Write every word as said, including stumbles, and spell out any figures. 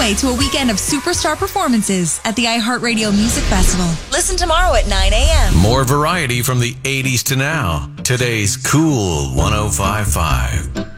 runway to a weekend of superstar performances at the iHeartRadio Music Festival. Listen tomorrow at nine a.m. More variety from the eighties to now. Today's Cool one oh five point five.